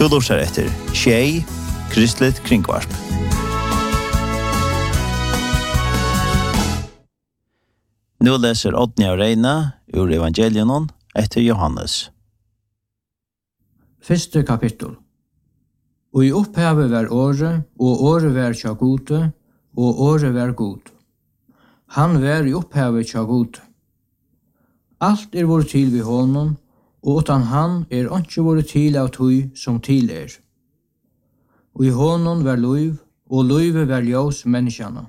Du lurer etter Tjej, Kristelig Kringvarp. Nu leser Odnia Reina ur Evangelion etter Johannes. Første kapittel. Og i opphavet var året, og året var tja gode, og året var god. Han var i opphavet tja gode. Alt vore til vid honom, og utan han ikke vore til av tøy som til Og i honom var løyv, og løyve var ljós menneskjana.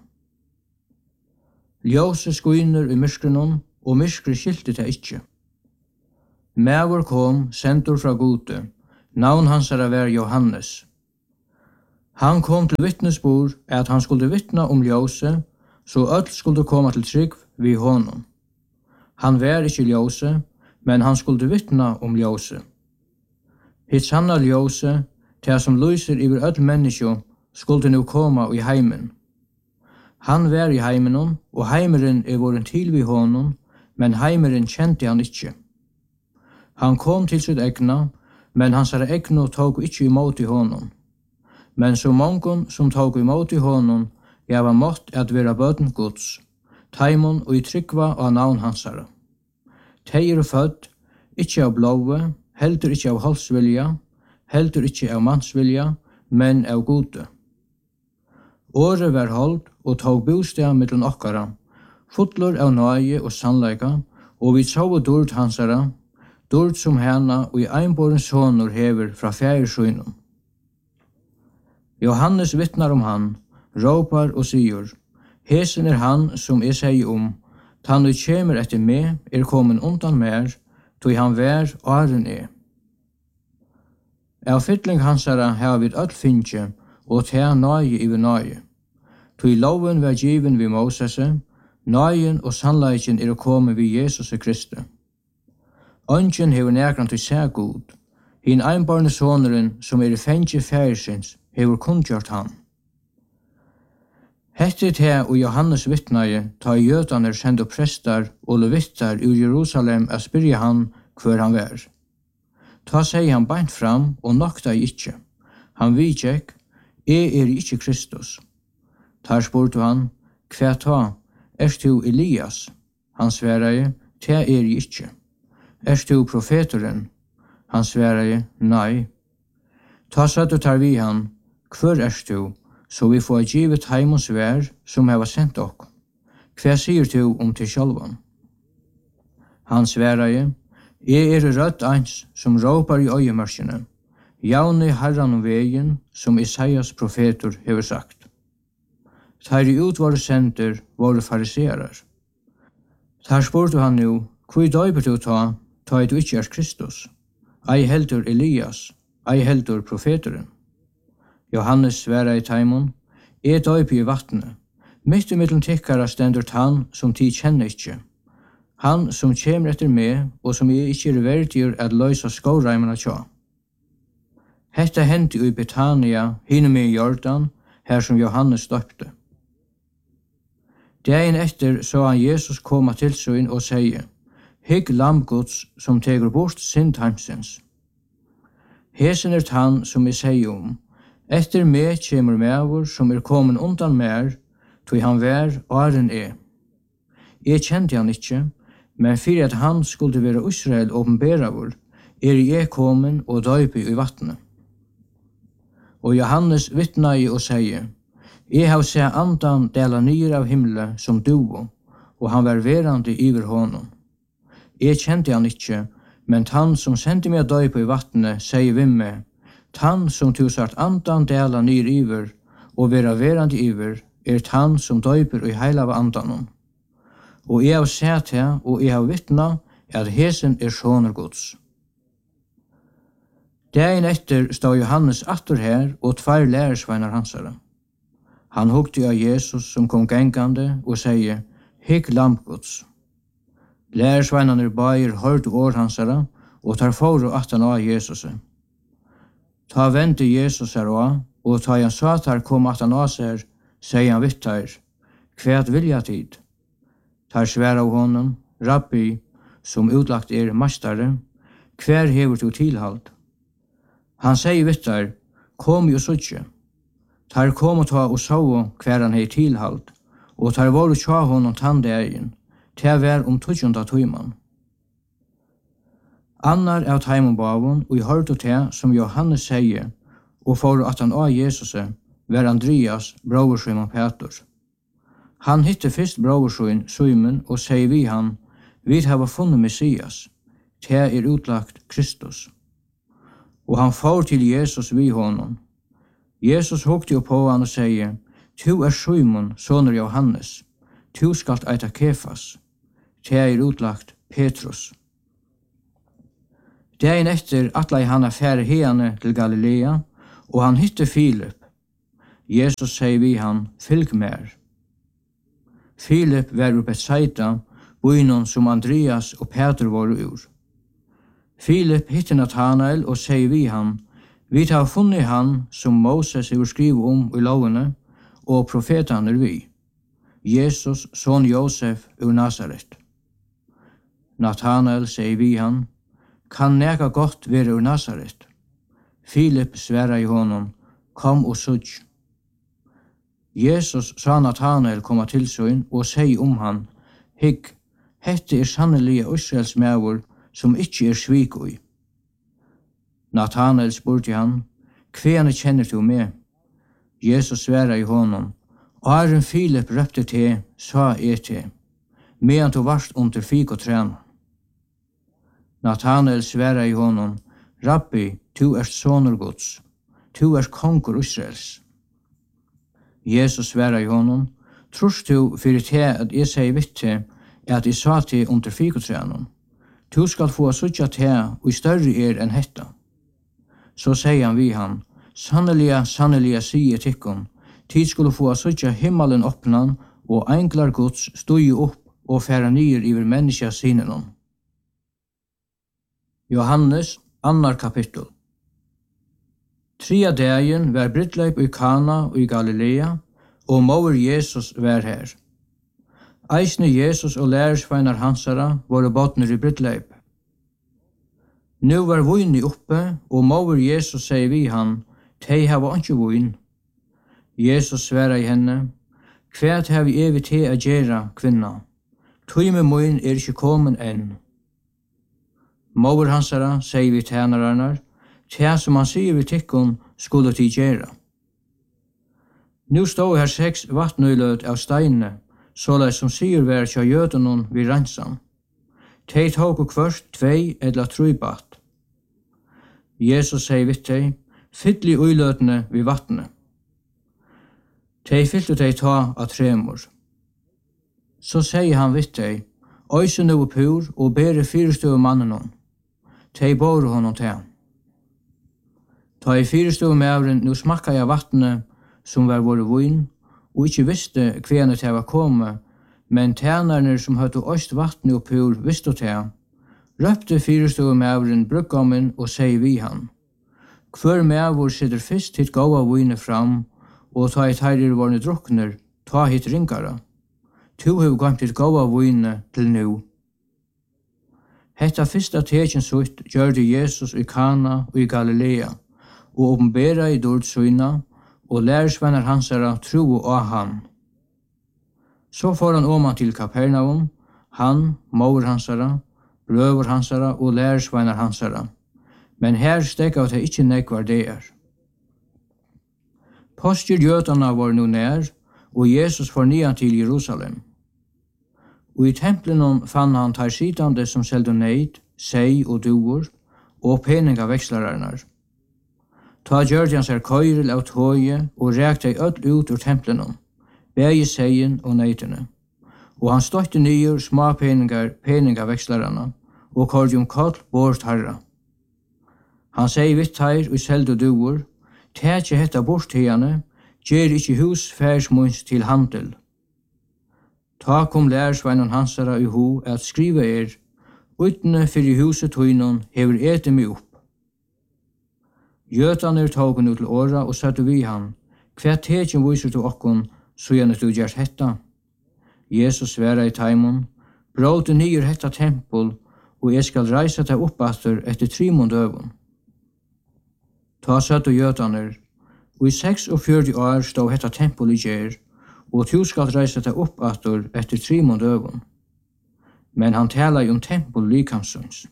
Ljóset skuiner i myskrenon, og myskre skilte det ikkje. Mævor kom, sendur fra gode, navn hansara var Johannes. Han kom til vittnesbord at han skulle vittna ljóset, så öll skulle koma til trygg vid honom. Han var ikkje ljóset, men han skulle vittna ljóset. Hitt sanna ljóset, det som lyser iver öll menneskjo, skulle nu koma i heimen. Han var i heimenon, og heimeren voren til vid honom, men heimeren kjente han ikkje. Han kom til sitt egna, men hans egna tog ikkje imot i honom. Men så mongon som tog imot i honom, gav mått at vera bøden Guds, taimon og i tryggva av navn hansara. Tei født, ikkje av blåve, heldur ikkje av halsvilja, heldur ikkje av mansvilja, men av gode. Året var holdt og tog bostad mellom okkara, fotlor av nøye og sannleika, og vi så dord hansara, dord som hana og i einborens sonor hever fra fjærsøynum. Johannes vittnar han, råpar og sier, hesen han som sier tan du kjemer etter meg kommen undan mer, tog han vær åren Av fytling hansara har vi öll finnje, og ta nøye iver nøye. Tog loven var given vid Mosese, nøyen og sannleiken kommet vid Jesus Kristi. Ønsken hever nægran til seg god, hin einbarne soneren som i fengje færsins hever kundgjort han. Hette te og Johannes vittnaie ta jødaner sende prestar og levittar ur Jerusalem a spyrja han hver han var. Ta seg han beint fram og nokta ikkje. Han vidtjekk, ikkje Kristus. Tar spurte han, hva ta, du Elias? Han svereie, te ikkje. Du profeteren? Han svereie, nei. Ta søtte tar vi han, hver du? Så vi får givet heimons vær som heva sendt okk. Hva sier du til sjálvan? Han svereie, rødt eins som råpar i øyemørkene, jaune herran vegen som Isaias profetor hever sagt. Tar i utvare senter våre fariserar. Tar spurte han nu, hvor døyper du ta du ikkje Kristus? Ei heldur Elias, ei heldur profetoren. Johannes sværa i taimon, døyper i vattnet. Mitt i middelen tikkara stendur han som ti kjenner ikkje. Han som kjemer etter meg, og som ikkje verdigur at løysa skåreimena tja. Hetta hendi i Betania, hinne med i Jordan, her som Johannes døpte. Dagen etter så han Jesus koma til søyn og seie, hygg lamgods som tegur bort synd heimsins. Hesen han som sier etter meg kjemur mevor som kommen undan mer, tog han vær åren Jeg kjente han ikkje, men fyrir at han skulle være Israel åpenberavur, jeg kommen og døype i vattnet. Og Johannes vittnai og sier, jeg har sett andan dela nyr av himle som duo, og han var verande iver honom. Jeg kjente han ikkje, men han som sendte meg døype i vattnet, sier vi meg, han som tusart andan dela nyr iver, og vera verande iver, han som døyper i heila av andanon. Og jeg har sett her, og jeg har vittna, at hesen sonur Guds. Dagen etter stod Johannes atter her, og 2 lærersveinar hansara. Han hugte av Jesus som kom gengande, og sier, hygg lampgods. Lærersveinane bair hørte år hansara, og tar foro atan av Jesus. Ta vente Jesus her og ta han satar kom atan av seg, sier han vittar, kvært vilja tid. Tar sværa av honom, rabbi, som utlagt mastare, hver hever du tilhalt? Han sier vittar, kom jo suttje. Tar kom og ta og så hver han hei tilhalt, og tar var og tja honom tandægen, til vær 20. tøyman. Annar av teimonbavun, og i hørte til, som Johannes sier, og for at han av Jesus var Andreas, bror Simon Peter. Han hitte fyrst bror Simon og sier vi han, vi har funnet Messias, til utlagt Kristus. Og han får til Jesus vi honom. Jesus hukte på han og sier, «Tu Simon, soner Johannes, tu skalt eita Kefas, til utlagt Petrus.» Dagen etter atlei han affære hene til Galilea, og han hitte Filip. Jesus sier vi han, «Fylg mer.» Filip var ur Betsaida, byen som Andreas og Peter var ur. Filip hitte Nathanael og sier vi han, «Vi har funnet han som Moses har skrivet i lovene, og profetene vi, Jesus, son Josef ur Nazaret.» Nathanael sier vi han, «Kan nega godt være ur Nazaret?» Filip sværa i honom, «Kom og sudj.» Jesus sa Nathanael koma til søyn og sier han, «Hygg, hette sannelig Israels mævur som ikkje svikoi.» Nathanael spurte han, «Hvene kjenner du meg?» Jesus sværa i honom, «Aren Filip røpte til, sa til, medan du varst under fikotræna.» Nathanael sværa i honom, «Rabbi, tu sonur Guds, tu kongur Israels.» Jesus sværa i honom, «Trust du fyrir til at jeg sier vitt til at jeg sa til under fikotræna? Tu skal få sutja til og større enn hetta.» Så sier han vi han, «Sannelig, sier tikkun, tid skulle få sutja himmelen åpnan, og englar Guds stod opp og færa nyer iver menneska sinenon.» Johannes, 2. kapittel. 3 dagen var brydleip i Kana og i Galilea, og mor Jesus var her. Eisne Jesus og lærersveinar hansara var båtner i brydleip. Nu var vojni oppe, og mor Jesus sier vi han, «Tei hava ikke vojn.» Jesus sværa i henne, «Kvært har vi evig til a gjera, kvinna? Tøyme moin ikke kommen enn.» Mor hansara sier vi tænararnar, «Tæ som han sier vi tikkun skulle til gjera.» Nu stod her 6 vattnøyløt av steinene, såleis som sier vær tja jødenon vi ransan. Tei tåg kvørst 2 eller 3 batt. Jesus sier vitt tei, «Fyll i uiløtene vi vattne.» Tei fyllte tei ta av 3. Så sier han vitt tei, «Øyse nu pur og bere 4 mannenon.» Tei bor honom til. Ta i 4 mævren nu smakka jeg vattne som var våre vojn, og ikkje visste hvene til var komme, men tænarne som høtte øst vattne og pur visste til, røpte 4 mævren brukkommen og sier vi han. Hver mævor sitter fyrst hitt gåa vojne fram, og ta i teirir vårne drukner, ta hitt ringara. Tu hev gamt hitt gåa vojne til nu. Hetta fyrsta tekin sutt gjørde Jesus i Kana og i Galilea, og åpenbera i dord søyna, og lærersvenner hansara tro av han. Så får han åman til Kapernaum, han, mor hansara, brøver hansara og lærersvenner hansara. Men her stekka det ikkje nekvar det er. Postjer jødana var nu nær, og Jesus får nian til Jerusalem. Og i templen fann han tar sitande som seldu neid, sei og duor, og peningavekslaranar. Ta gjørde han seg køyrel av tøye og rekte ei öll ut ur templen, bægi seien og neitene. Og han støtte nyer små peningavekslaranar, og kordjum koll bort harra. Han sier vitt her og seldu duor, «Tætje hetta bort hiane, gjer ikkje hus færsmunds til handel.» Ta kom lærersveinon hansara i ho at skriva «Utne fyrir huset tøynon hever ete mi opp.» Jøtaner tågen ut til åra og satte vi han, «Hva tekin viser til okkon, så gjerne du gjert hetta?» Jesus sværa i taimon, «Bråte nyer hetta tempel, og jeg skal reisa ta oppaster etter 3 døven.» Ta satt og jötaner, og i 46 år stod hetta tempel i gjer, og tu skal reise det opp atur etter 3 døgn. Men han talar om tempel likamsons.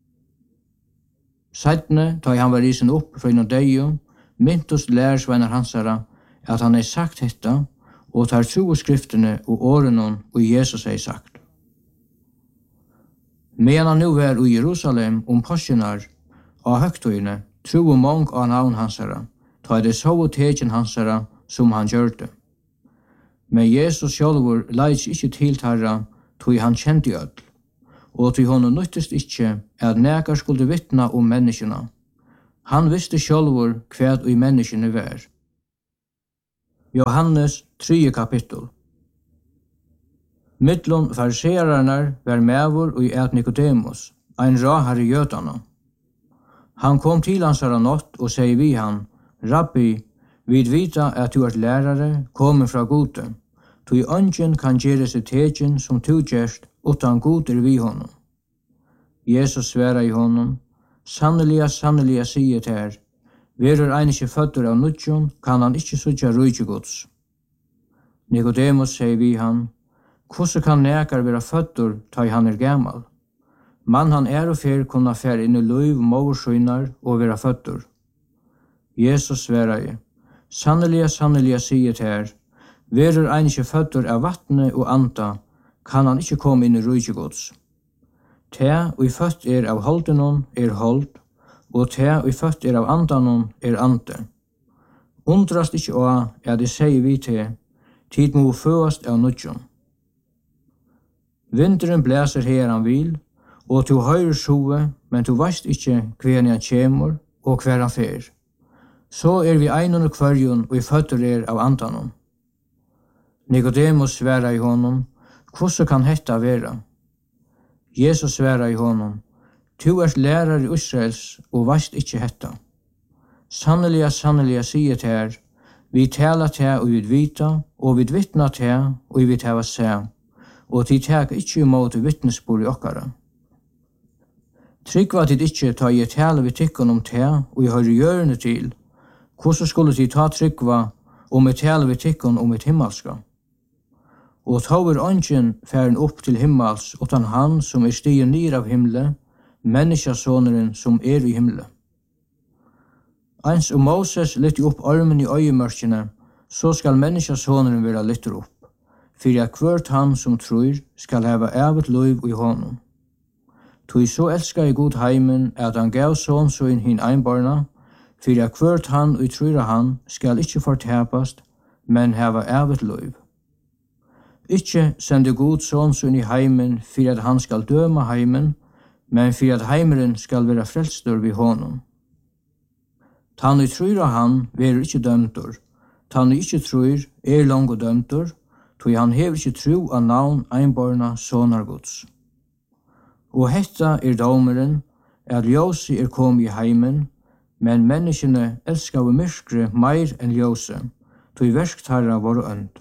Seidne, ta han var risen opp fra innan deio, myntost lærersveinar hansara, at han sagt hetta, og tar tro skriftene og årenon og Jesus sagt. Medan han nu var i Jerusalem påskenar av høgtøyene, tro mong av navn hansara, ta det så og tegjen hansara som han gjørte. Men Jesus sjálvur leis ikkje til tarra, tog han kjente öll, og tog honom nyttest ikkje at nekar skulle vittna menneskene. Han visste sjálvur kvæd og menneskene var. Johannes 3 kapittel. Mittlum fariseerarnar var mævur og et Nikodemus, ein rahar i jötana. Han kom til hansara natt og seg vi han, Rabbi, vid vita at du lærare, komen fra gode, tog ungen kan gjere seg tegjen som du gjerst, utan god vi honom. Jesus sværa i honom, sanneliga sier til her, verur ein ikkje føddur av nudjon, kan han ikkje sutja rujtje gods. Nikodemus sier vi han, hvordan kan nekar vera føddur ta han gamal? Man han og fer kunna fer inn i løyv morsøynar og vera føddur. Jesus sværa i, sanneliga sier til her, verur ein ikkje føddur av vattne og anda, kan han ikkje komme inn i rujtje gods. Te og i født av holdenon hold, og te og i født av andanon ande. Undrast ikkje å at det sier vi til, tid må føast av nudjon. Vinteren blæser her han vil, og du høyrer sjove, men du veist ikkje hver han kjemur og hver han fer. Så vi einon og kvarjon og i føtter av andanon. Nikodemus sværa i honom, hvordan kan hetta vera? Jesus sværa i honom, du lærar i Israels og veist ikkje hetta. Sanneliga sier til her, vi tala til og vi vita, og vi vittna til og vi tava se, og de teka ikkje imot vittnesbord i okkara. Tryggva tid ikkje ta i tala vi tykkon te, og i høyre gjørende til, hvordan skulle de ta tryggva i tala vi tykkon et himmelska? Og ta ungen færen opp til himmels, utan han som stigen nir av himle, menneskasåneren som i himle. Eins Moses lytte opp armen i øyemørkene, så skal menneskasåneren være lytter opp, for at hvert han som tror skal hava evet liv i honom. Tog så elskar i god heimen at han gav sånn så inn hin einbarna, for at hvert han og tror han skal ikkje fortapast, men hava evet liv. Ikkje sende god sånn så inn i heimen for at han skal døma heimen, men for at heimeren skal være frelstor vid honom. Tann og tror han verer ikkje dømtor, tann og ikkje tror lang og dømtor, tog han hever ikkje tro av navn einbarna sonar gods. Og hetta domeren, at ljósi kom i heimen, men menneskene elskar av myrkre meir enn ljóse, tog versktarra var ønd.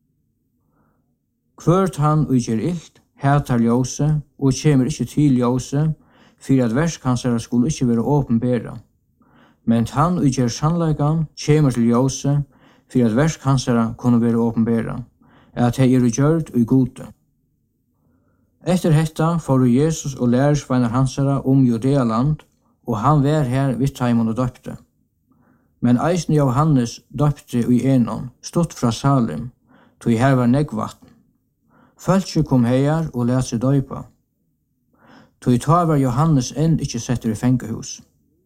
Hvert han utgjer illt, hetar ljóse, og kjemur ikkje til ljóse, for at versk hansara skulle ikkje være åpenbæra. Men han utgjer sannleikan, kjemur til ljóse, for at versk hansara kunne være åpenbæra, at hei gjørt og gode. Etter hetta får Jesus og lærersveinar hansara Judealand, og han var her vidt heimon og døpte. Men eisen Johannes døpte i Enon, stått fra Salem, tog her var neggvatn. Fölkje kom heir og let seg døypa. Tog ta var Johannes enn ikkje setter i fengehus.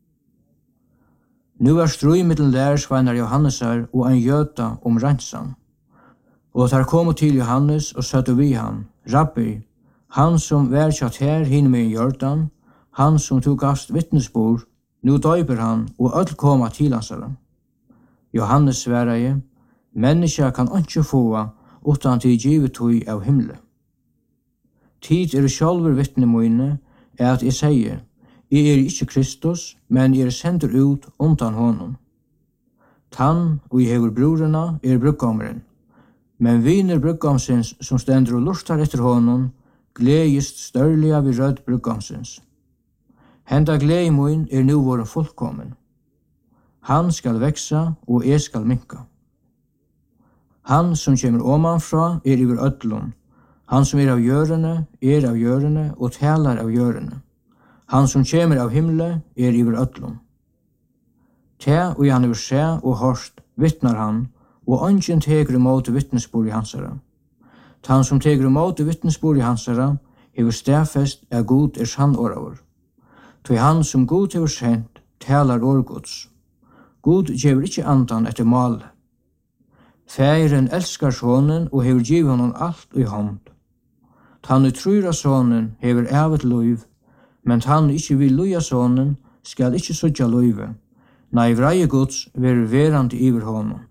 Nu var strøy mittel lærersveinar Johannesar og ein jöta rensan. Og der kom til Johannes og søtte vi han, Rabbi, han som var kjatt her hinne med Jordan, han som tog gast vittnesbord, nu døyper han og öll koma til hansara. Johannes sværa menneska kan ikkje få utan til givet tog av himle. Tid sjálfur vittne mine, at jeg sier, jeg ikkje Kristus, men jeg sender ut undan honom. Tann og jeg hever brorena bruggommeren, men viner bruggamsins som stender og lurtar etter honom, gledest størliga vid rød bruggamsins. Henda gledi mun nu våren fullkommen. Han skal veksa og jeg skal minka. Han som kommer omanfra iver ödlun. Han som av jørene og talar av jørene. Han som kommer av himle iver ödlun. Ta og han se og hørst vittnar han, og ongen tegur imot vittnesbord i hansara. Han som tegur imot vittnesbord i hansara, hever stafest er god sannåravur. Toi han som god hever sendt, talar årgods. God gjever ikkje andan etter male. Færen elskar sonen og hever givet honom alt i hånd. Han utrura sonen hever evet loiv, men han ikkje vil loja sonen skal ikkje sudja loive. Nei vreie gods ver verand iver honom.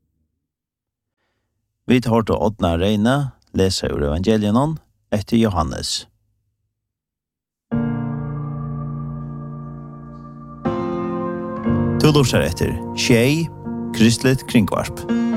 Vi tar til Ådna Reine, lesa ur evangelien etter Johannes. Du lurer etter Tjei, Kristelig Kringvarp.